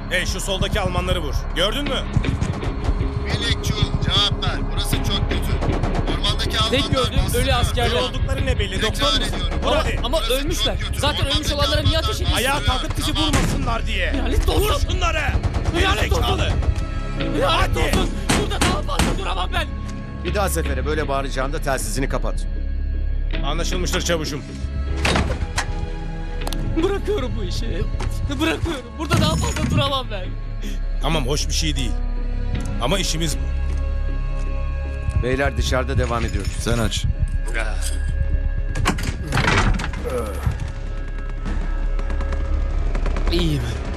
Hey, şu soldaki Almanları vur. Gördün mü? Melekçu cevap ver. Burası çok kötü. Ormandaki Almanlar Tek gördüğüm bastırıyor. ölü askerler. Öyle oldukları ne belli? Doktor Tekrar musun? ediyorum. Vur hadi. Ama Burası ölmüşler. çok kötü. Zaten ölmüş Ormandaki olanlara niye Almanlar ateş ediyorsun? Ayağa kalkıp bizi vurmasınlar diye. Lanet Vur olsun. şunları. Lanet olsun. Gerizekalı. Lanet Hadi. olsun. Burada daha fazla duramam ben. Bir daha sefere böyle bağıracağında telsizini kapat. Anlaşılmıştır çavuşum. Bırakıyorum bu işi. Bırakıyorum. Burada daha fazla duramam ben. Tamam, hoş bir şey değil. Ama işimiz bu. Beyler dışarıda devam ediyoruz. Sen aç. İyiyim.